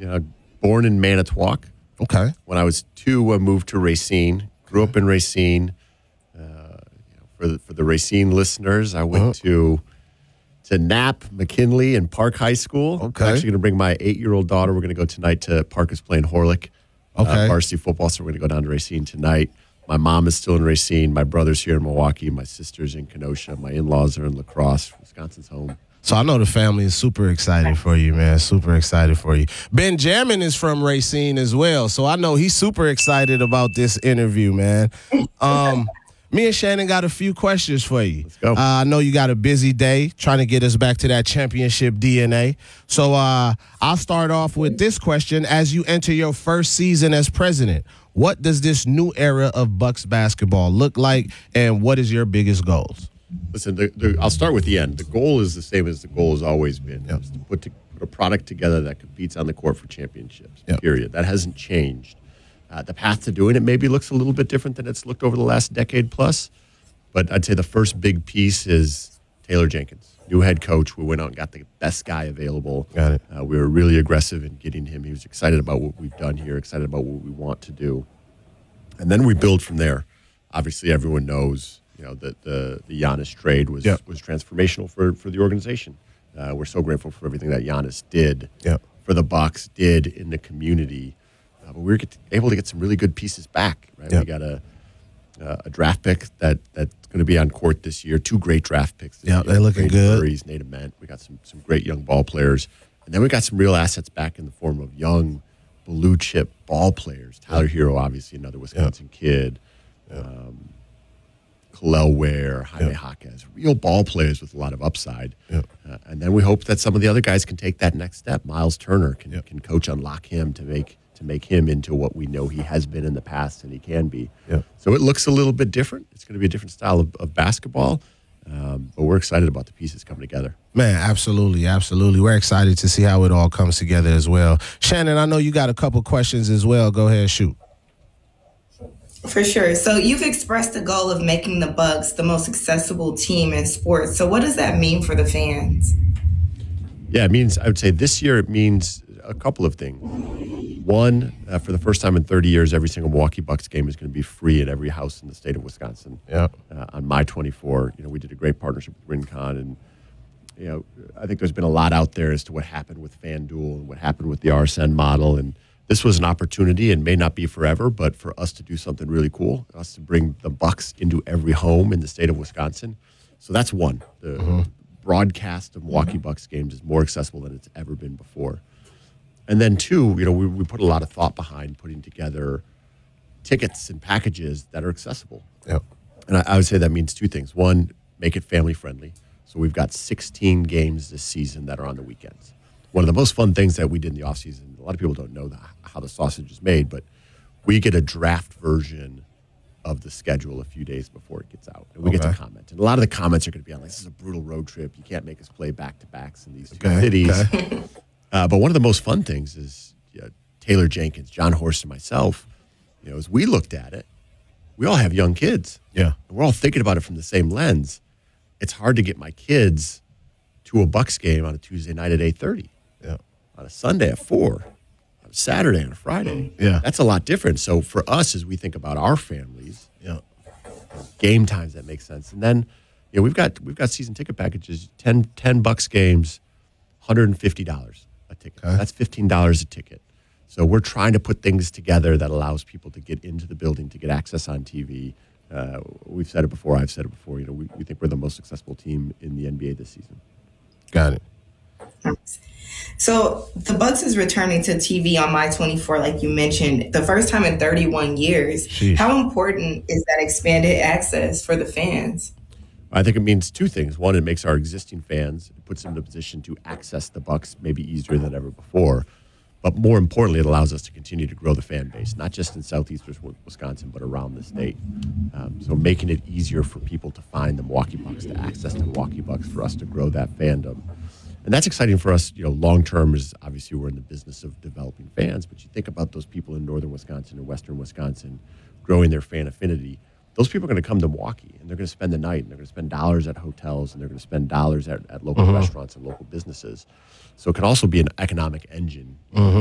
born in Manitowoc. Okay. When I was 2, I moved to Racine. Grew up in Racine. For the Racine listeners, I went to Knapp, McKinley, and Park High School. Okay. I'm actually going to bring my 8-year-old daughter. We're going to go tonight to Park is playing Horlick. Varsity football, so we're going to go down to Racine tonight. My mom is still in Racine. My brother's here in Milwaukee. My sister's in Kenosha. My in-laws are in La Crosse. Wisconsin's home. So I know the family is super excited for you, man. Super excited for you. Benjamin is from Racine as well, so I know he's super excited about this interview, man. Me and Shannon got a few questions for you. Let's go. I know you got a busy day trying to get us back to that championship DNA. So I'll start off with this question. As you enter your first season as president, what does this new era of Bucks basketball look like, and what is your biggest goals? Listen, I'll start with the end. The goal is the same as the goal has always been. Yep. Is to put a product together that competes on the court for championships, Yep. period. That hasn't changed. The path to doing it maybe looks a little bit different than it's looked over the last decade plus. But I'd say the first big piece is Taylor Jenkins, new head coach. We went out and got the best guy available. Got it. We were really aggressive in getting him. He was excited about what we've done here, excited about what we want to do. And then we build from there. Obviously, everyone knows that the Giannis trade was transformational for the organization. We're so grateful for everything that Giannis did for the Bucks, did in the community. But we were able to get some really good pieces back. Right? Yep. We got a draft pick that's going to be on court this year. 2 great draft picks this year. They're looking Brady good. Murray's, Nate Ament. We got some great young ball players. And then we got some real assets back in the form of young blue chip ball players. Tyler Hero, obviously another Wisconsin kid. Kalel Ware, Jaime Jaquez, real ball players with a lot of upside. And then we hope that some of the other guys can take that next step. Miles Turner can coach unlock him to make him into what we know he has been in the past and he can be. So it looks a little bit different. It's going to be a different style of basketball. But we're excited about the pieces coming together. Man, absolutely, absolutely. We're excited to see how it all comes together as well. Shannon, I know you got a couple questions as well. Go ahead, shoot. For sure. So you've expressed the goal of making the Bucks the most accessible team in sports. So what does that mean for the fans? Yeah, it means, I would say this year it means a couple of things. One, for the first time in 30 years, every single Milwaukee Bucks game is going to be free at every house in the state of Wisconsin. On My 24, we did a great partnership with Rincon, and I think there's been a lot out there as to what happened with FanDuel and what happened with the RSN model, and this was an opportunity, and may not be forever, but for us to do something really cool, us to bring the Bucks into every home in the state of Wisconsin. So that's one. The broadcast of Milwaukee Bucks games is more accessible than it's ever been before. And then 2, we put a lot of thought behind putting together tickets and packages that are accessible. And I would say that means 2 things. One, make it family friendly. So we've got 16 games this season that are on the weekends. One of the most fun things that we did in the offseason, a lot of people don't know how the sausage is made, but we get a draft version of the schedule a few days before it gets out. And we get to comment. And a lot of the comments are going to be on, this is a brutal road trip. You can't make us play back-to-backs in these 2 cities. But one of the most fun things is Taylor Jenkins, John Horst, and myself, as we looked at it, we all have young kids. And we're all thinking about it from the same lens. It's hard to get my kids to a Bucks game on a Tuesday night at 8:30. On a Sunday at 4, on a Saturday and a Friday. That's a lot different. So for us, as we think about our families, game times that make sense. And then, we've got season ticket packages, 10 Bucks games, $150 a ticket. That's $15 a ticket. So we're trying to put things together that allows people to get into the building, to get access on TV. We've said it before. I've said it before. We think we're the most successful team in the NBA this season. Got it. So the Bucks is returning to TV on My 24, like you mentioned, the first time in 31 years. Sheesh. How important is that expanded access for the fans? I think it means 2 things. One, it makes our existing fans, it puts them in a position to access the Bucks maybe easier than ever before. But more importantly, it allows us to continue to grow the fan base, not just in southeastern Wisconsin, but around the state. So making it easier for people to find the Milwaukee Bucks, to access the Milwaukee Bucks, for us to grow that fandom. And that's exciting for us. Long term is obviously we're in the business of developing fans, but you think about those people in northern Wisconsin and western Wisconsin growing their fan affinity. Those people are going to come to Milwaukee, and they're going to spend the night, and they're going to spend dollars at hotels, and they're going to spend dollars at local restaurants and local businesses. So it can also be an economic engine